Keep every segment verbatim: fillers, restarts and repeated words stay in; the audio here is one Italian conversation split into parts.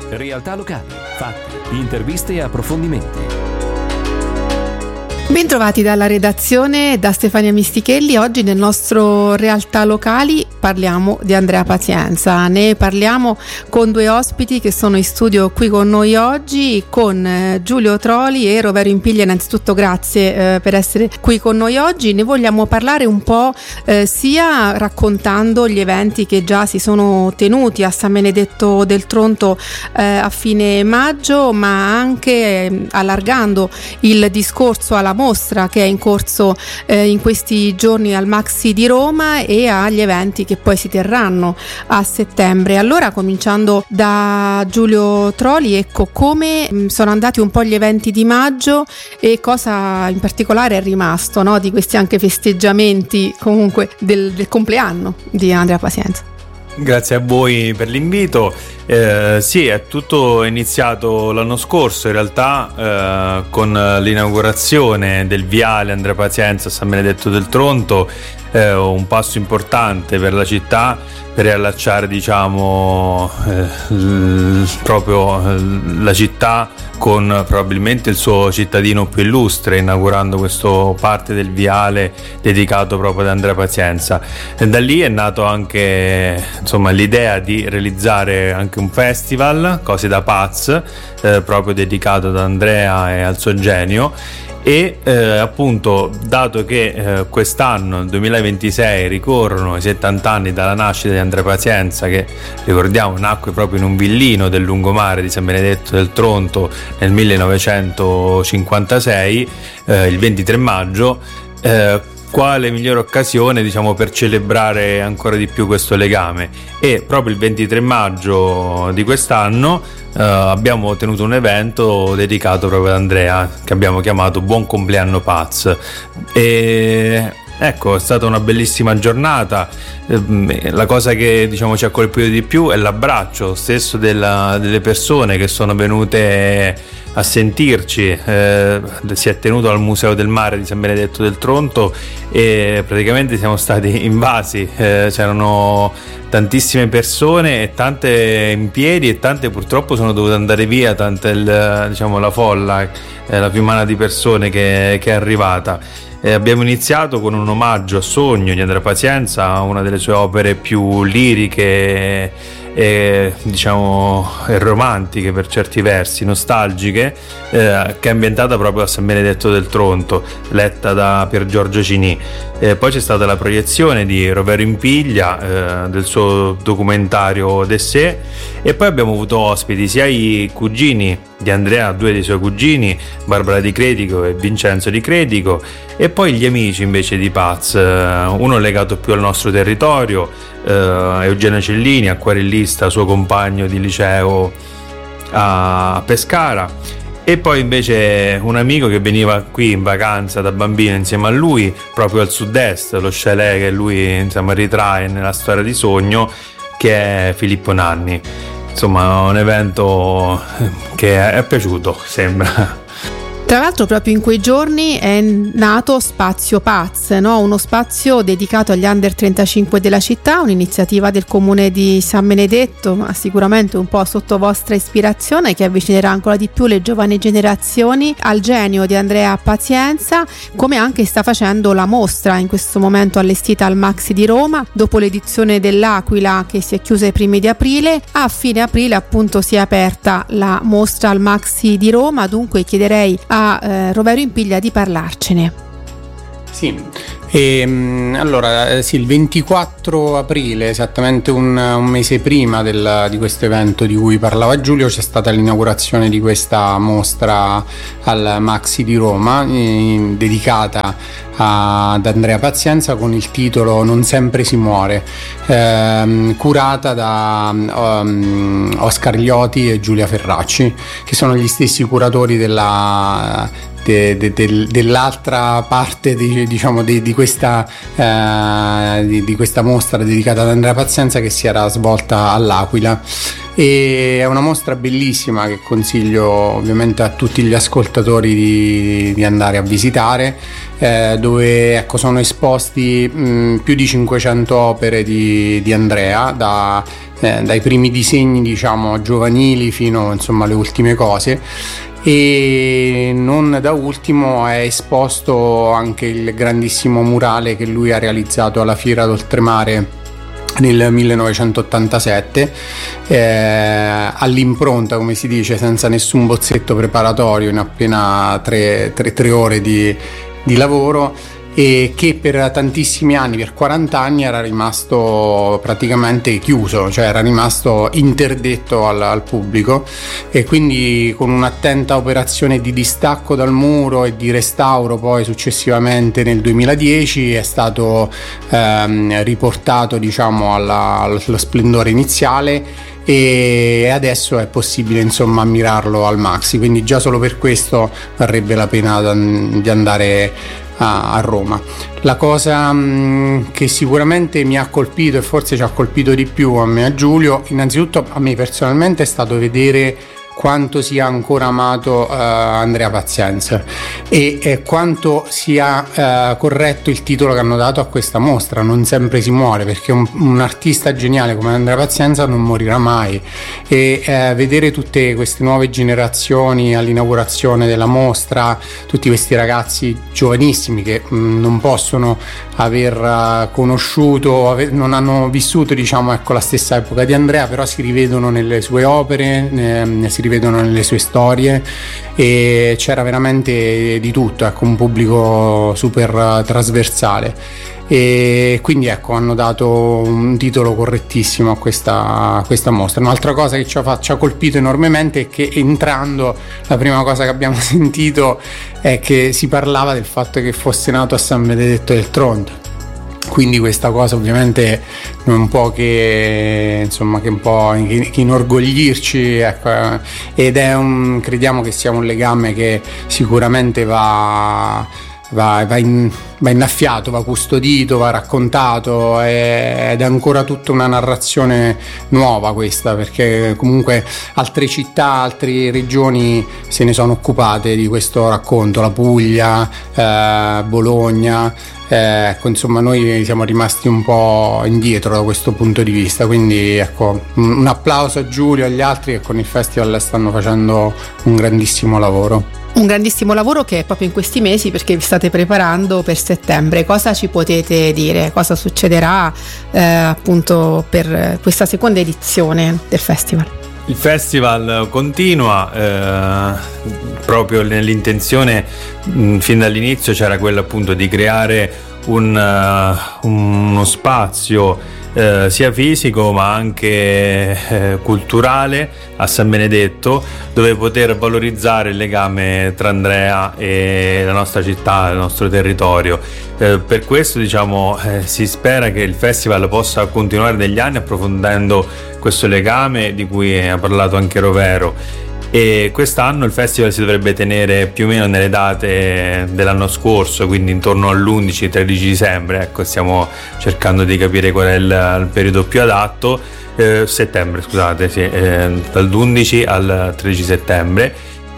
Realtà locali, fatti, interviste e approfondimenti. Bentrovati dalla redazione, da Stefania Mistichelli. Oggi nel nostro Realtà Locali parliamo di Andrea Pazienza. Ne parliamo con due ospiti che sono in studio qui con noi oggi, con Giulio Troli e Rovero Impiglia. Innanzitutto grazie eh, per essere qui con noi oggi. Ne vogliamo parlare un po' eh, sia raccontando gli eventi che già si sono tenuti a San Benedetto del Tronto eh, a fine maggio, ma anche eh, allargando il discorso alla mostra che è in corso eh, in questi giorni al Maxi di Roma e agli eventi che poi si terranno a settembre. Allora, cominciando da Giulio Troli, ecco, come mh, sono andati un po' gli eventi di maggio e cosa in particolare è rimasto, no, di questi anche festeggiamenti comunque del, del compleanno di Andrea Pazienza. Grazie a voi per l'invito. Eh, sì, è tutto iniziato l'anno scorso in realtà eh, con l'inaugurazione del viale Andrea Pazienza a San Benedetto del Tronto, eh, un passo importante per la città per riallacciare, diciamo, eh, l- proprio la città con probabilmente il suo cittadino più illustre, inaugurando questo parte del viale dedicato proprio ad Andrea Pazienza. E da lì è nato anche, insomma, l'idea di realizzare anche un festival, Cose da Paz, eh, proprio dedicato ad Andrea e al suo genio. E eh, appunto, dato che eh, quest'anno, nel duemilaventisei, ricorrono i settanta anni dalla nascita di Andrea Pazienza, che ricordiamo nacque proprio in un villino del lungomare di San Benedetto del Tronto nel millenovecentocinquantasei, eh, il ventitré maggio, eh, quale migliore occasione, diciamo, per celebrare ancora di più questo legame. E proprio il ventitré maggio di quest'anno uh, abbiamo tenuto un evento dedicato proprio ad Andrea, che abbiamo chiamato Buon Compleanno Paz. E ecco, è stata una bellissima giornata. La cosa che, diciamo, ci ha colpito di più è l'abbraccio stesso della, delle persone che sono venute a sentirci. Eh, si è tenuto al Museo del Mare di San Benedetto del Tronto e praticamente siamo stati invasi. Eh, c'erano tantissime persone e tante in piedi e tante purtroppo sono dovute andare via, tanta il, diciamo, la folla, eh, la fiumana di persone che, che è arrivata. Eh, abbiamo iniziato con un omaggio a Sogno di Andrea Pazienza, una delle sue opere più liriche e, diciamo, e romantiche per certi versi, nostalgiche, eh, che è ambientata proprio a San Benedetto del Tronto, letta da Pier Giorgio Cini. Eh, poi c'è stata la proiezione di Rovero Impiglia, eh, del suo documentario D'Essè, e poi abbiamo avuto ospiti sia i cugini di Andrea, due dei suoi cugini, Barbara Di Credico e Vincenzo Di Credico, e poi gli amici invece di Paz, uno legato più al nostro territorio, eh, Eugenio Cellini, acquarellista, suo compagno di liceo a Pescara, e poi invece un amico che veniva qui in vacanza da bambino insieme a lui proprio al sud-est, lo chalet che lui, insomma, ritrae nella storia di Sogno, che è Filippo Nanni. Insomma, un evento che è piaciuto, sembra. Tra l'altro proprio in quei giorni è nato Spazio Paz, no? Uno spazio dedicato agli under trentacinque della città, un'iniziativa del comune di San Benedetto, ma sicuramente un po' sotto vostra ispirazione, che avvicinerà ancora di più le giovani generazioni al genio di Andrea Pazienza, come anche sta facendo la mostra in questo momento allestita al Maxi di Roma, dopo l'edizione dell'Aquila che si è chiusa ai primi di aprile. A fine aprile appunto si è aperta la mostra al Maxi di Roma, dunque chiederei a a eh, Rovero Impiglia di parlarcene. Sì, e, allora sì, il ventiquattro aprile, esattamente un, un mese prima del, di questo evento di cui parlava Giulio, c'è stata l'inaugurazione di questa mostra al Maxi di Roma, eh, dedicata ad Andrea Pazienza, con il titolo Non sempre si muore, ehm, curata da um, Oscar Lioti e Giulia Ferracci, che sono gli stessi curatori della De, de, de, dell'altra parte di, diciamo di, di, questa, eh, di, di questa mostra dedicata ad Andrea Pazienza, che si era svolta all'Aquila. e è una mostra bellissima che consiglio ovviamente a tutti gli ascoltatori di, di andare a visitare, eh, dove ecco, sono esposti mh, più di cinquecento opere di, di Andrea, da, eh, dai primi disegni diciamo giovanili fino insomma alle ultime cose. E non da ultimo è esposto anche il grandissimo murale che lui ha realizzato alla Fiera d'Oltremare nel millenovecentottantasette, eh, all'impronta, come si dice, senza nessun bozzetto preparatorio, in appena tre, tre, tre ore di, di lavoro, e che per tantissimi anni, per quaranta anni, era rimasto praticamente chiuso, cioè era rimasto interdetto al, al pubblico, e quindi con un'attenta operazione di distacco dal muro e di restauro poi successivamente nel duemiladieci è stato ehm, riportato diciamo alla, allo splendore iniziale, e adesso è possibile insomma ammirarlo al maxi, quindi già solo per questo varrebbe la pena di andare a, a Roma. La cosa mh, che sicuramente mi ha colpito, e forse ci ha colpito di più a me e a Giulio, innanzitutto a me personalmente, è stato vedere quanto sia ancora amato uh, Andrea Pazienza e eh, quanto sia uh, corretto il titolo che hanno dato a questa mostra, Non sempre si muore, perché un, un artista geniale come Andrea Pazienza non morirà mai, e uh, vedere tutte queste nuove generazioni all'inaugurazione della mostra, tutti questi ragazzi giovanissimi che mh, non possono aver uh, conosciuto, aver, non hanno vissuto diciamo ecco la stessa epoca di Andrea, però si rivedono nelle sue opere, ne, ne si rivedono nelle sue storie, e c'era veramente di tutto, ecco, un pubblico super trasversale, e quindi ecco hanno dato un titolo correttissimo a questa, a questa mostra. Un'altra cosa che ci ha, ci ha colpito enormemente è che entrando la prima cosa che abbiamo sentito è che si parlava del fatto che fosse nato a San Benedetto del Tronto. Quindi questa cosa ovviamente non può che insomma che un po' che inorgoglirci, ecco, ed è un, crediamo che sia un legame che sicuramente va va, va, in, va innaffiato, va custodito, va raccontato, è, ed è ancora tutta una narrazione nuova questa, perché comunque altre città, altre regioni se ne sono occupate di questo racconto, la Puglia, eh, Bologna. Eh, ecco, insomma, noi siamo rimasti un po' indietro da questo punto di vista, quindi ecco, un applauso a Giulio e agli altri che con il festival stanno facendo un grandissimo lavoro. Un grandissimo lavoro che è proprio in questi mesi, perché vi state preparando per settembre. Cosa ci potete dire? Cosa succederà eh, appunto per questa seconda edizione del festival? Il festival continua, eh, proprio nell'intenzione mh, fin dall'inizio c'era quella appunto di creare un, uh, uno spazio eh, sia fisico ma anche eh, culturale a San Benedetto, dove poter valorizzare il legame tra Andrea e la nostra città, il nostro territorio. Eh, per questo diciamo eh, si spera che il festival possa continuare negli anni approfondendo questo legame di cui ha parlato anche Rovero, e quest'anno il festival si dovrebbe tenere più o meno nelle date dell'anno scorso, quindi intorno all'undici tredici dicembre, ecco, stiamo cercando di capire qual è il, il periodo più adatto, eh, settembre scusate, sì, eh, dall'undici al tredici settembre.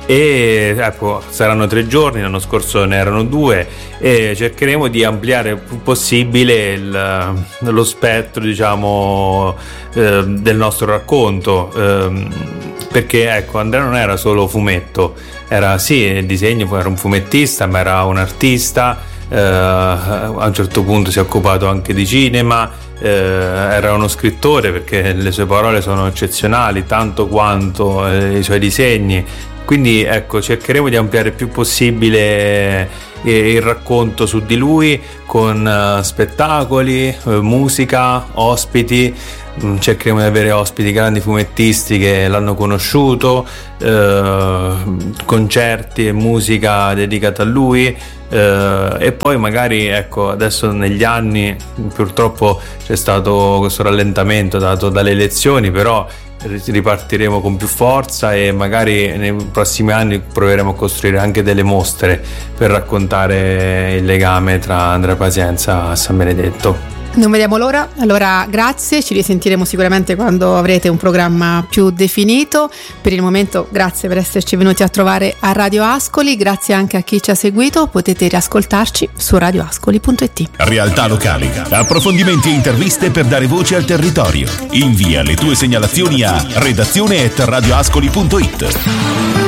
E ecco, saranno tre giorni, l'anno scorso ne erano due, e cercheremo di ampliare il più possibile il, lo spettro diciamo eh, del nostro racconto, eh, perché ecco, Andrea non era solo fumetto, era sì il disegno, era un fumettista, ma era un artista, eh, a un certo punto si è occupato anche di cinema, eh, era uno scrittore, perché le sue parole sono eccezionali tanto quanto eh, i suoi disegni. Quindi ecco, cercheremo di ampliare il più possibile il racconto su di lui con uh, spettacoli, uh, musica, ospiti. Mm, cercheremo di avere ospiti grandi fumettisti che l'hanno conosciuto, uh, concerti e musica dedicata a lui. Uh, e poi magari ecco, adesso negli anni purtroppo c'è stato questo rallentamento dato dalle elezioni, però ripartiremo con più forza e magari nei prossimi anni proveremo a costruire anche delle mostre per raccontare il legame tra Andrea Pazienza e San Benedetto. Non vediamo l'ora, allora grazie, ci risentiremo sicuramente quando avrete un programma più definito. Per il momento grazie per esserci venuti a trovare a Radio Ascoli, grazie anche a chi ci ha seguito, potete riascoltarci su radio ascoli punto it. Realtà locali, approfondimenti e interviste per dare voce al territorio. Invia le tue segnalazioni a redazione at radioascoli punto it.